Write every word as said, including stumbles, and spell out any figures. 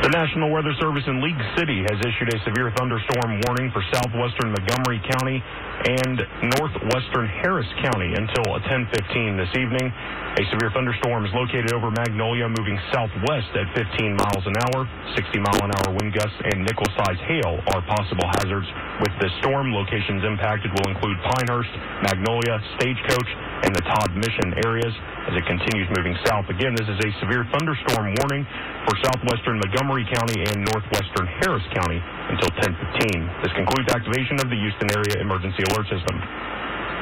The National Weather Service in League City has issued a severe thunderstorm warning for southwestern Montgomery County and northwestern Harris County until ten fifteen this evening. A severe thunderstorm is located over Magnolia, moving southwest at fifteen miles an hour. sixty mile an hour wind gusts and nickel-size hail are possible hazards with this storm. Locations impacted will include Pinehurst, Magnolia, Stagecoach, and the Todd Mission areas as it continues moving south. Again, this is a severe thunderstorm warning for southwestern Montgomery County and northwestern Harris County until ten fifteen. This concludes activation of the Houston Area Emergency Alert System.